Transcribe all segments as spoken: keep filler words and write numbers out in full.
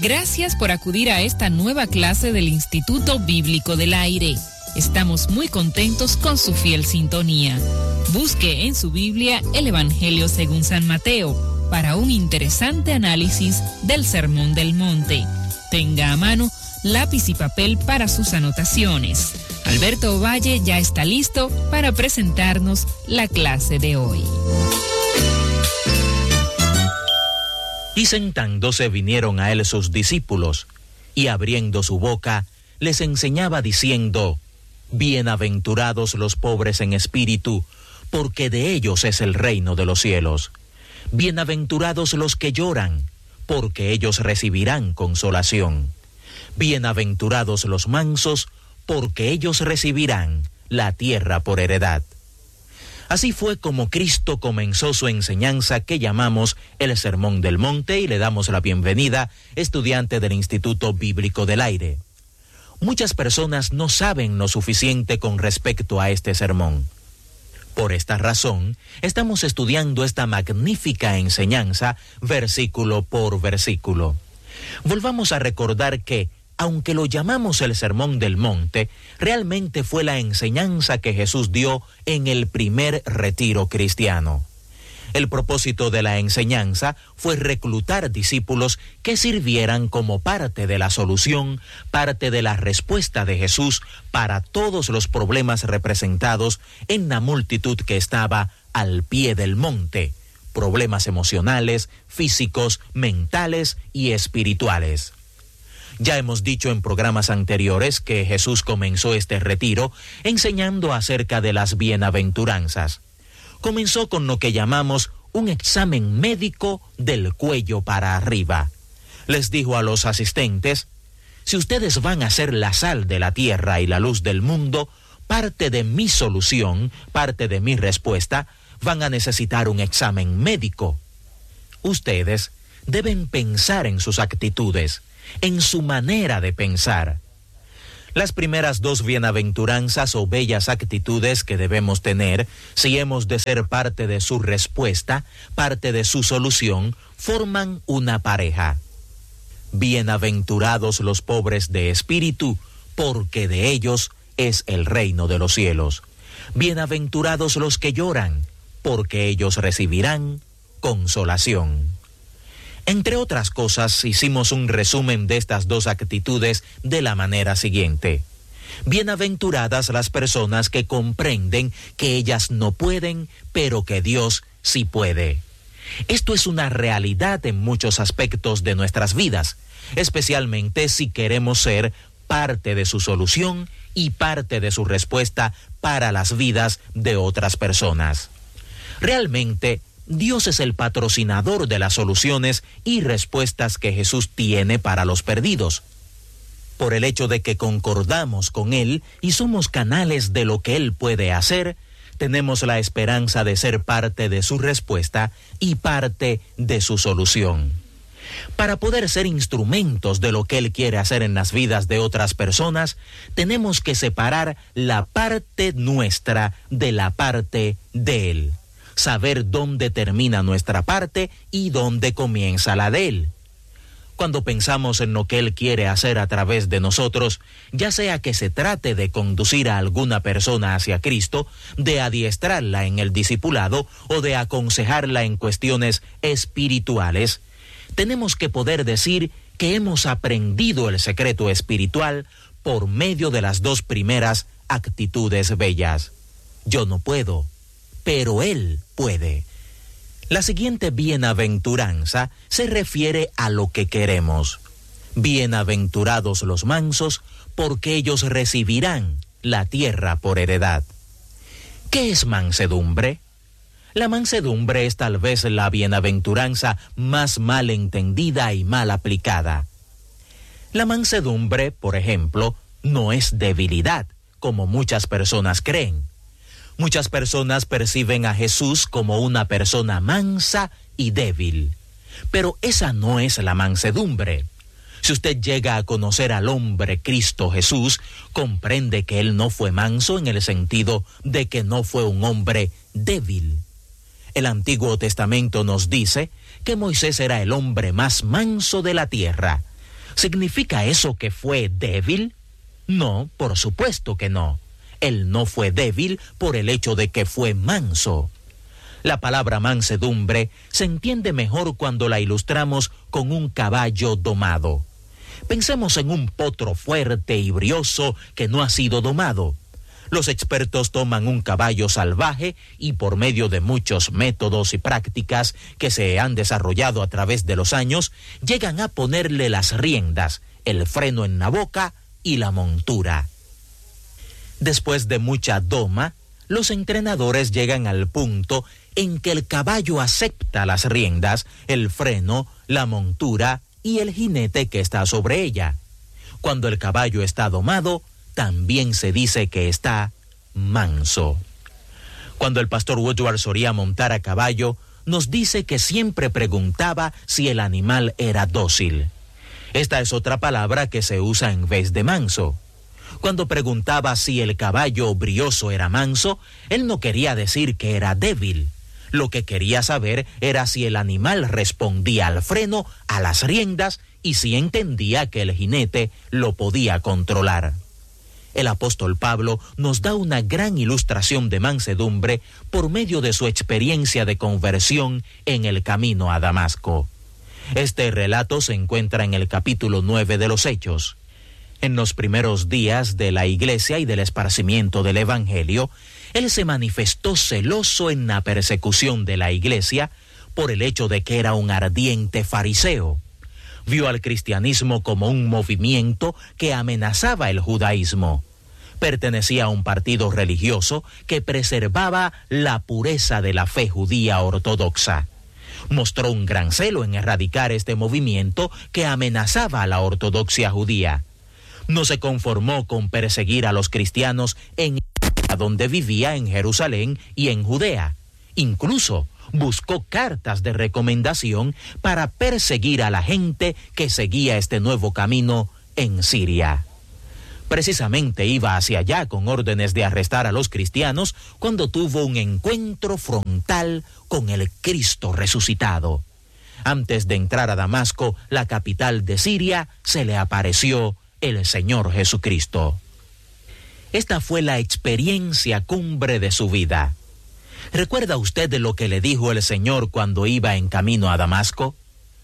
Gracias por acudir a esta nueva clase del Instituto Bíblico del Aire. Estamos muy contentos con su fiel sintonía. Busque en su Biblia el Evangelio según San Mateo para un interesante análisis del Sermón del Monte. Tenga a mano lápiz y papel para sus anotaciones. Alberto Valle ya está listo para presentarnos la clase de hoy. Y sentándose vinieron a él sus discípulos, y abriendo su boca, les enseñaba diciendo: Bienaventurados los pobres en espíritu, porque de ellos es el reino de los cielos. Bienaventurados los que lloran, porque ellos recibirán consolación. Bienaventurados los mansos, porque ellos recibirán la tierra por heredad. Así fue como Cristo comenzó su enseñanza que llamamos el Sermón del Monte, y le damos la bienvenida, estudiante del Instituto Bíblico del Aire. Muchas personas no saben lo suficiente con respecto a este sermón. Por esta razón, estamos estudiando esta magnífica enseñanza versículo por versículo. Volvamos a recordar que, aunque lo llamamos el Sermón del Monte, realmente fue la enseñanza que Jesús dio en el primer retiro cristiano. El propósito de la enseñanza fue reclutar discípulos que sirvieran como parte de la solución, parte de la respuesta de Jesús para todos los problemas representados en la multitud que estaba al pie del monte, problemas emocionales, físicos, mentales y espirituales. Ya hemos dicho en programas anteriores que Jesús comenzó este retiro enseñando acerca de las bienaventuranzas. Comenzó con lo que llamamos un examen médico del cuello para arriba. Les dijo a los asistentes: si ustedes van a ser la sal de la tierra y la luz del mundo, parte de mi solución, parte de mi respuesta, van a necesitar un examen médico. Ustedes deben pensar en sus actitudes, en su manera de pensar. Las primeras dos bienaventuranzas o bellas actitudes que debemos tener, si hemos de ser parte de su respuesta, parte de su solución, forman una pareja. Bienaventurados los pobres de espíritu, porque de ellos es el reino de los cielos. Bienaventurados los que lloran, porque ellos recibirán consolación. Entre otras cosas, hicimos un resumen de estas dos actitudes de la manera siguiente. Bienaventuradas las personas que comprenden que ellas no pueden, pero que Dios sí puede. Esto es una realidad en muchos aspectos de nuestras vidas, especialmente si queremos ser parte de su solución y parte de su respuesta para las vidas de otras personas. Realmente, Dios es el patrocinador de las soluciones y respuestas que Jesús tiene para los perdidos. Por el hecho de que concordamos con Él y somos canales de lo que Él puede hacer, tenemos la esperanza de ser parte de su respuesta y parte de su solución. Para poder ser instrumentos de lo que Él quiere hacer en las vidas de otras personas, tenemos que separar la parte nuestra de la parte de Él. Saber dónde termina nuestra parte y dónde comienza la de Él. Cuando pensamos en lo que Él quiere hacer a través de nosotros, ya sea que se trate de conducir a alguna persona hacia Cristo, de adiestrarla en el discipulado o de aconsejarla en cuestiones espirituales, tenemos que poder decir que hemos aprendido el secreto espiritual por medio de las dos primeras actitudes bellas. Yo no puedo, pero Él puede. La siguiente bienaventuranza se refiere a lo que queremos. Bienaventurados los mansos, porque ellos recibirán la tierra por heredad. ¿Qué es mansedumbre? La mansedumbre es tal vez la bienaventuranza más mal entendida y mal aplicada. La mansedumbre, por ejemplo, no es debilidad, como muchas personas creen. Muchas personas perciben a Jesús como una persona mansa y débil, pero esa no es la mansedumbre. Si usted llega a conocer al hombre Cristo Jesús, comprende que Él no fue manso en el sentido de que no fue un hombre débil. El Antiguo Testamento nos dice que Moisés era el hombre más manso de la tierra. ¿Significa eso que fue débil? No, por supuesto que no. Él no fue débil por el hecho de que fue manso. La palabra mansedumbre se entiende mejor cuando la ilustramos con un caballo domado. Pensemos en un potro fuerte y brioso que no ha sido domado. Los expertos toman un caballo salvaje y por medio de muchos métodos y prácticas que se han desarrollado a través de los años, llegan a ponerle las riendas, el freno en la boca y la montura. Después de mucha doma, los entrenadores llegan al punto en que el caballo acepta las riendas, el freno, la montura y el jinete que está sobre ella. Cuando el caballo está domado, también se dice que está manso. Cuando el pastor Woodward solía montar a caballo, nos dice que siempre preguntaba si el animal era dócil. Esta es otra palabra que se usa en vez de manso. Cuando preguntaba si el caballo brioso era manso, él no quería decir que era débil. Lo que quería saber era si el animal respondía al freno, a las riendas, y si entendía que el jinete lo podía controlar. El apóstol Pablo nos da una gran ilustración de mansedumbre por medio de su experiencia de conversión en el camino a Damasco. Este relato se encuentra en el capítulo nueve de los Hechos. En los primeros días de la iglesia y del esparcimiento del evangelio, él se manifestó celoso en la persecución de la iglesia por el hecho de que era un ardiente fariseo. Vio al cristianismo como un movimiento que amenazaba el judaísmo. Pertenecía a un partido religioso que preservaba la pureza de la fe judía ortodoxa. Mostró un gran celo en erradicar este movimiento que amenazaba a la ortodoxia judía. No se conformó con perseguir a los cristianos en donde vivía en Jerusalén y en Judea. Incluso buscó cartas de recomendación para perseguir a la gente que seguía este nuevo camino en Siria. Precisamente iba hacia allá con órdenes de arrestar a los cristianos cuando tuvo un encuentro frontal con el Cristo resucitado. Antes de entrar a Damasco, la capital de Siria, se le apareció el Señor Jesucristo. Esta fue la experiencia cumbre de su vida. ¿Recuerda usted de lo que le dijo el Señor cuando iba en camino a Damasco?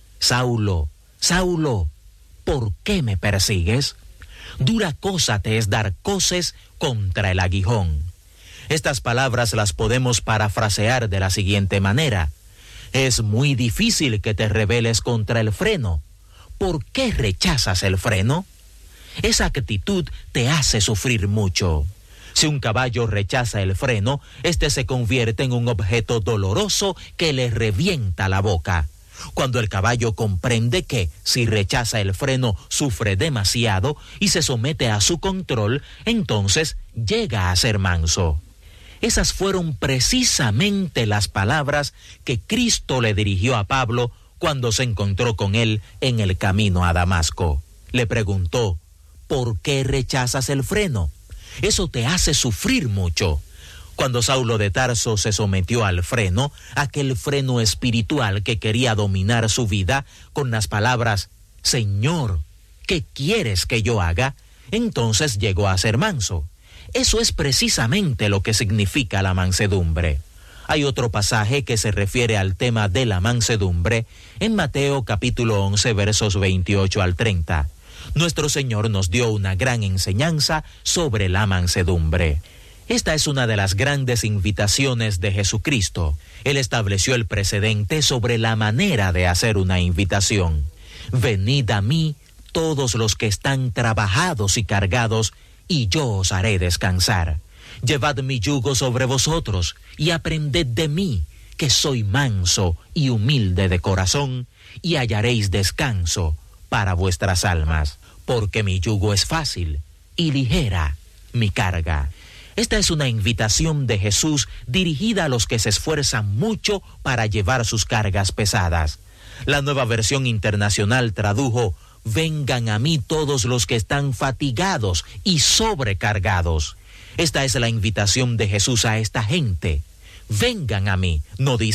Saulo, Saulo, ¿por qué me persigues? Dura cosa te es dar coces contra el aguijón. Estas palabras las podemos parafrasear de la siguiente manera. Es muy difícil que te rebeles contra el freno. ¿Por qué rechazas el freno? Esa actitud te hace sufrir mucho. Si un caballo rechaza el freno, este se convierte en un objeto doloroso que le revienta la boca. Cuando el caballo comprende que, si rechaza el freno, sufre demasiado y se somete a su control, entonces llega a ser manso. Esas fueron precisamente las palabras que Cristo le dirigió a Pablo cuando se encontró con él en el camino a Damasco. Le preguntó, ¿por qué rechazas el freno? Eso te hace sufrir mucho. Cuando Saulo de Tarso se sometió al freno, aquel freno espiritual que quería dominar su vida con las palabras, Señor, ¿qué quieres que yo haga? Entonces llegó a ser manso. Eso es precisamente lo que significa la mansedumbre. Hay otro pasaje que se refiere al tema de la mansedumbre en Mateo capítulo once versos veintiocho al treinta. Nuestro Señor nos dio una gran enseñanza sobre la mansedumbre. Esta es una de las grandes invitaciones de Jesucristo. Él estableció el precedente sobre la manera de hacer una invitación. Venid a mí todos los que están trabajados y cargados, y yo os haré descansar. Llevad mi yugo sobre vosotros, y aprended de mí, que soy manso y humilde de corazón, y hallaréis descanso para vuestras almas, porque mi yugo es fácil y ligera mi carga. Esta es una invitación de Jesús dirigida a los que se esfuerzan mucho para llevar sus cargas pesadas. La Nueva Versión Internacional tradujo, vengan a mí todos los que están fatigados y sobrecargados. Esta es la invitación de Jesús a esta gente. Vengan a mí, no dice,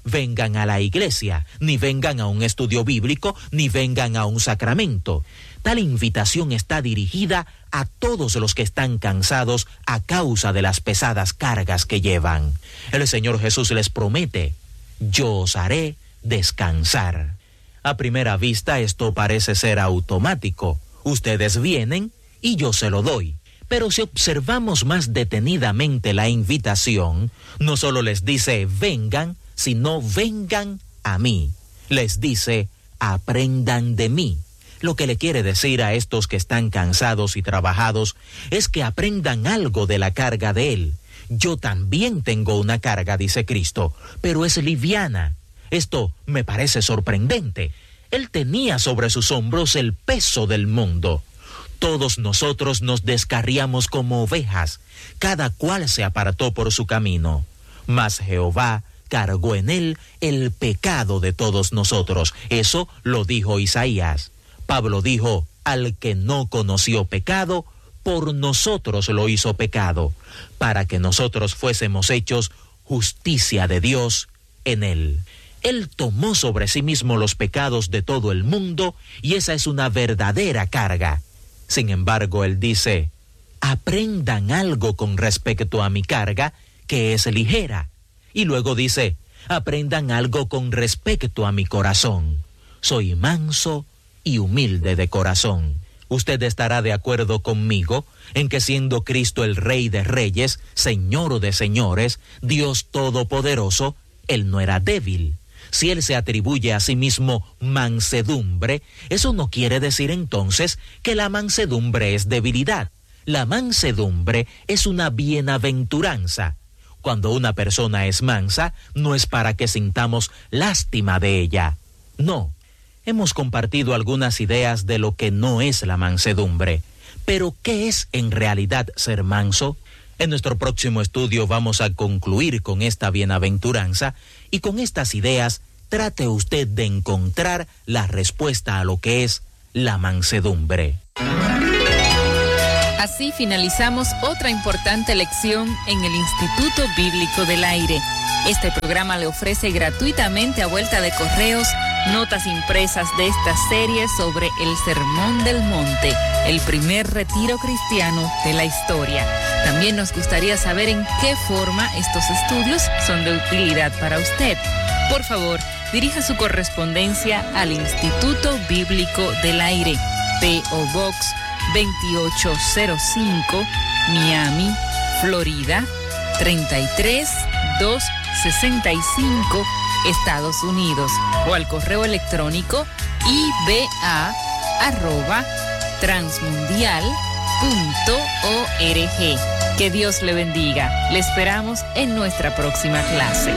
vengan a la iglesia, ni vengan a un estudio bíblico, ni vengan a un sacramento. Tal invitación está dirigida a todos los que están cansados a causa de las pesadas cargas que llevan. El Señor Jesús les promete: yo os haré descansar. A primera vista esto parece ser automático. Ustedes vienen y yo se lo doy. Pero si observamos más detenidamente la invitación, no solo les dice vengan, sino vengan a mí. Les dice aprendan de mí. Lo que le quiere decir a estos que están cansados y trabajados es que aprendan algo de la carga de Él. Yo también tengo una carga, dice Cristo, pero es liviana. Esto me parece sorprendente. Él tenía sobre sus hombros el peso del mundo. Todos nosotros nos descarriamos como ovejas, cada cual se apartó por su camino. Mas Jehová cargó en él el pecado de todos nosotros. Eso lo dijo Isaías. Pablo dijo: al que no conoció pecado, por nosotros lo hizo pecado, para que nosotros fuésemos hechos justicia de Dios en él. Él tomó sobre sí mismo los pecados de todo el mundo, y esa es una verdadera carga. Sin embargo, él dice: aprendan algo con respecto a mi carga, que es ligera. Y luego dice: aprendan algo con respecto a mi corazón. Soy manso y humilde de corazón. Usted estará de acuerdo conmigo en que siendo Cristo el Rey de Reyes, Señor de Señores, Dios Todopoderoso, Él no era débil. Si Él se atribuye a sí mismo mansedumbre, eso no quiere decir entonces que la mansedumbre es debilidad. La mansedumbre es una bienaventuranza. Cuando una persona es mansa, no es para que sintamos lástima de ella. No. Hemos compartido algunas ideas de lo que no es la mansedumbre. Pero, ¿qué es en realidad ser manso? En nuestro próximo estudio vamos a concluir con esta bienaventuranza, y con estas ideas trate usted de encontrar la respuesta a lo que es la mansedumbre. Así finalizamos otra importante lección en el Instituto Bíblico del Aire. Este programa le ofrece gratuitamente a vuelta de correos notas impresas de esta serie sobre el Sermón del Monte, el primer retiro cristiano de la historia. También nos gustaría saber en qué forma estos estudios son de utilidad para usted. Por favor, dirija su correspondencia al Instituto Bíblico del Aire, P O Box veintiocho cero cinco, Miami, Florida, treinta y tres mil doscientos sesenta y cinco, Estados Unidos, o al correo electrónico i b a arroba transmundial punto org. Que Dios le bendiga. Le esperamos en nuestra próxima clase.